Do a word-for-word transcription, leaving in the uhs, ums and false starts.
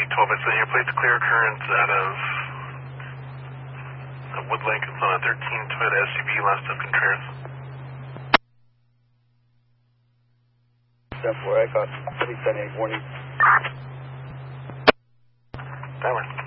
eight twelve, I said your plate's clear current out of uh, Woodlake. It's on a thirteen Toyota S U V, last of Contreras. ten four, I got seven eight warning. That one.